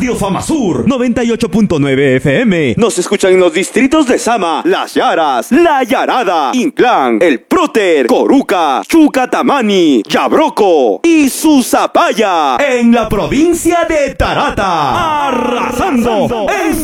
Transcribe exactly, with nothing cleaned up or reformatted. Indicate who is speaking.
Speaker 1: Radio Famasur noventa y ocho punto nueve F M.
Speaker 2: Nos escuchan en los distritos de Sama, Las Yaras, La Yarada, Inclán, El Próter, Coruca, Chucatamani, Yabroco y Susapaya.
Speaker 1: En la provincia de Tarata, arrasando en